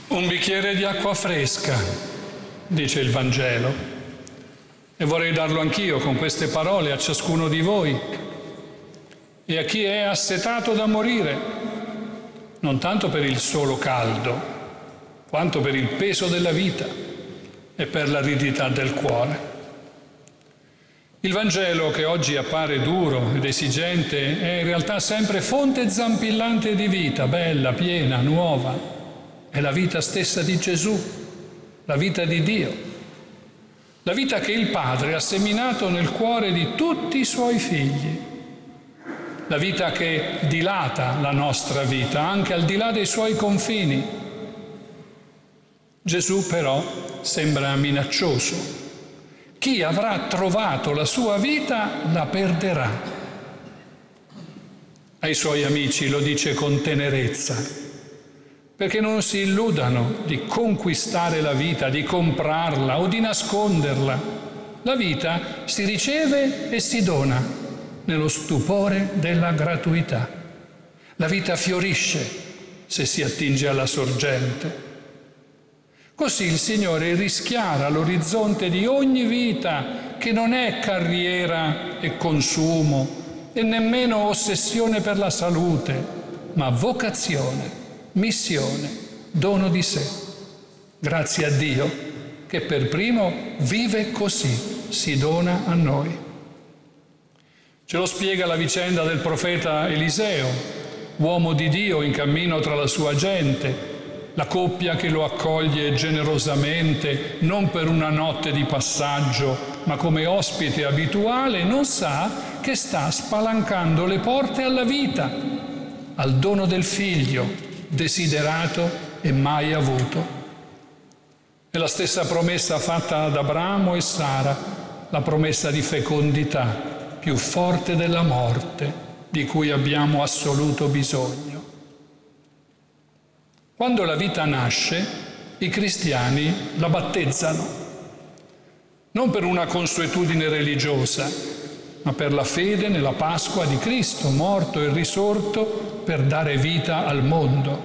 Un bicchiere di acqua fresca, dice il Vangelo, e vorrei darlo anch'io con queste parole a ciascuno di voi e a chi è assetato da morire, non tanto per il solo caldo, quanto per il peso della vita e per l'aridità del cuore. Il Vangelo, che oggi appare duro ed esigente, è in realtà sempre fonte zampillante di vita, bella, piena, nuova. È la vita stessa di Gesù, la vita di Dio, la vita che il Padre ha seminato nel cuore di tutti i Suoi figli, la vita che dilata la nostra vita, anche al di là dei Suoi confini. Gesù però sembra minaccioso. Chi avrà trovato la sua vita la perderà. Ai Suoi amici lo dice con tenerezza, perché non si illudano di conquistare la vita, di comprarla o di nasconderla. La vita si riceve e si dona nello stupore della gratuità. La vita fiorisce se si attinge alla sorgente. Così il Signore rischiara l'orizzonte di ogni vita, che non è carriera e consumo e nemmeno ossessione per la salute, ma vocazione, missione, dono di sé. Grazie a Dio che per primo vive così, si dona a noi. Ce lo spiega la vicenda del profeta Eliseo, uomo di Dio in cammino tra la sua gente, la coppia che lo accoglie generosamente, non per una notte di passaggio, ma come ospite abituale, non sa che sta spalancando le porte alla vita, al dono del figlio, desiderato e mai avuto. È la stessa promessa fatta ad Abramo e Sara, la promessa di fecondità, più forte della morte, di cui abbiamo assoluto bisogno. Quando la vita nasce, i cristiani la battezzano, non per una consuetudine religiosa, ma per la fede nella Pasqua di Cristo, morto e risorto per dare vita al mondo.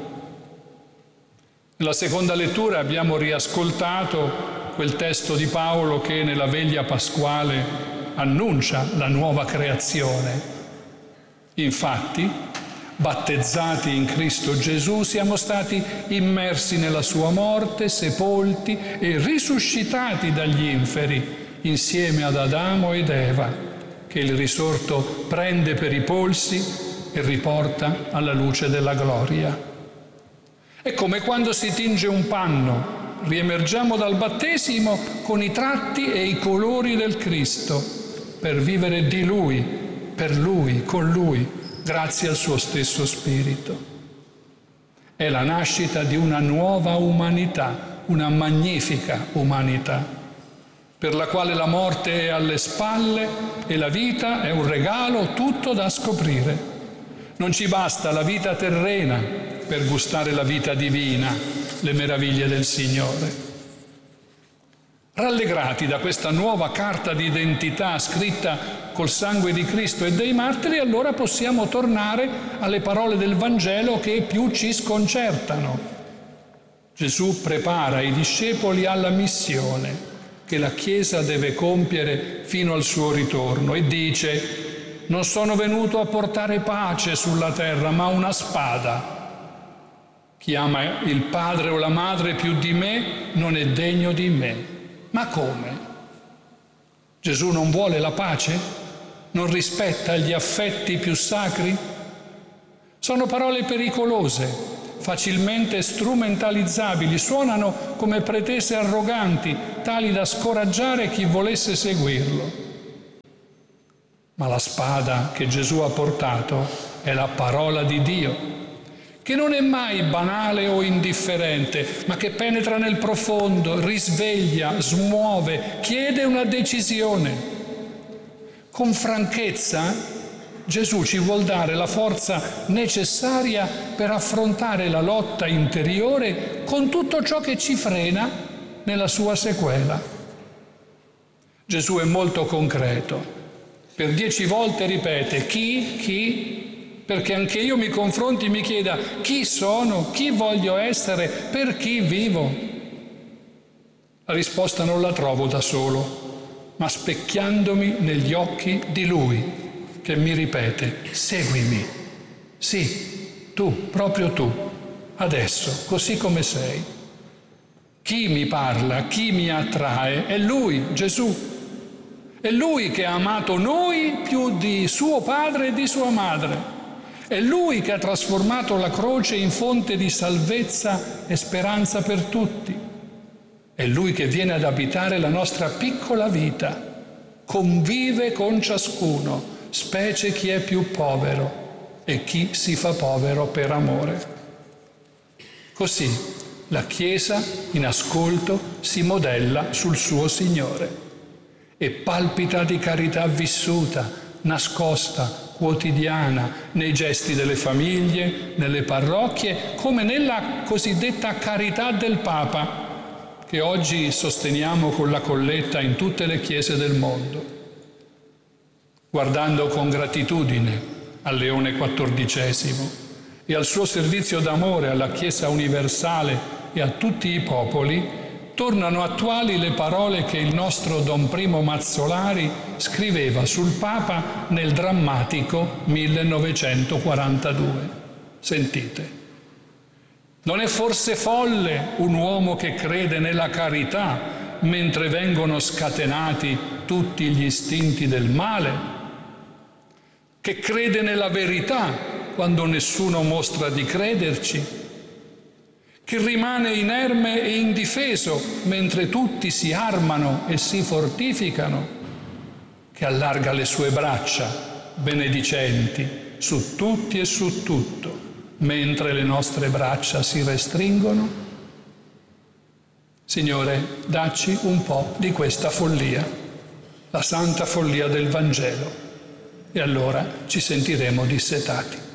Nella seconda lettura abbiamo riascoltato quel testo di Paolo che nella veglia pasquale annuncia la nuova creazione. Infatti, battezzati in Cristo Gesù, siamo stati immersi nella sua morte, sepolti e risuscitati dagli inferi, insieme ad Adamo ed Eva, che il risorto prende per i polsi e riporta alla luce della gloria. È come quando si tinge un panno, riemergiamo dal battesimo con i tratti e i colori del Cristo, per vivere di Lui, per Lui, con Lui, grazie al suo stesso Spirito. È la nascita di una nuova umanità, una magnifica umanità, per la quale la morte è alle spalle e la vita è un regalo tutto da scoprire. Non ci basta la vita terrena per gustare la vita divina, le meraviglie del Signore. Rallegrati da questa nuova carta di identità scritta col sangue di Cristo e dei martiri, allora possiamo tornare alle parole del Vangelo che più ci sconcertano. Gesù prepara i discepoli alla missione che la Chiesa deve compiere fino al suo ritorno e dice: non sono venuto a portare pace sulla terra, ma una spada. Chi ama il padre o la madre più di me non è degno di me. Ma come? Gesù non vuole la pace? Non rispetta gli affetti più sacri? Sono parole pericolose, facilmente strumentalizzabili, suonano come pretese arroganti, tali da scoraggiare chi volesse seguirlo. Ma la spada che Gesù ha portato è la parola di Dio, che non è mai banale o indifferente, ma che penetra nel profondo, risveglia, smuove, chiede una decisione. Con franchezza Gesù ci vuol dare la forza necessaria per affrontare la lotta interiore con tutto ciò che ci frena nella sua sequela. Gesù è molto concreto. Per 10 volte ripete chi, perché anche io mi confronti e mi chieda chi sono, chi voglio essere, per chi vivo. La risposta non la trovo da solo, ma specchiandomi negli occhi di Lui, che mi ripete: seguimi. Sì, tu, proprio tu, adesso, così come sei. Chi mi parla, chi mi attrae è Lui, Gesù. È Lui che ha amato noi più di suo padre e di sua madre. È Lui che ha trasformato la croce in fonte di salvezza e speranza per tutti. È Lui che viene ad abitare la nostra piccola vita, convive con ciascuno, specie chi è più povero e chi si fa povero per amore. Così la Chiesa, in ascolto, si modella sul suo Signore e palpita di carità vissuta, nascosta, quotidiana, nei gesti delle famiglie, nelle parrocchie, come nella cosiddetta carità del Papa, che oggi sosteniamo con la colletta in tutte le chiese del mondo. Guardando con gratitudine a Leone XIV e al suo servizio d'amore alla Chiesa universale e a tutti i popoli, tornano attuali le parole che il nostro Don Primo Mazzolari scriveva sul Papa nel drammatico 1942. Sentite. Non è forse folle un uomo che crede nella carità mentre vengono scatenati tutti gli istinti del male? Che crede nella verità quando nessuno mostra di crederci? Che rimane inerme e indifeso mentre tutti si armano e si fortificano? Che allarga le sue braccia benedicenti su tutti e su tutto, mentre le nostre braccia si restringono? Signore, dacci un po' di questa follia, la santa follia del Vangelo, e allora ci sentiremo dissetati.